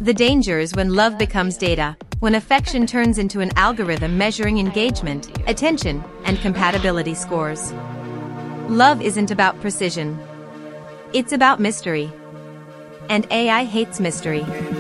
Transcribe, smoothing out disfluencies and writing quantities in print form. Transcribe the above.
The danger is when love becomes data, when affection turns into an algorithm measuring engagement, attention, and compatibility scores. Love isn't about precision. It's about mystery. And AI hates mystery.